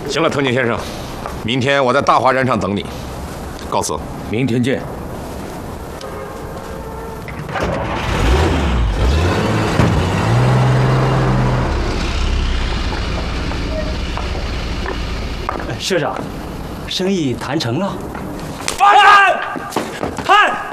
行了，藤井先生，明天我在大华染厂等你。告辞。 明天见。 社长，生意谈成了。 发财！看。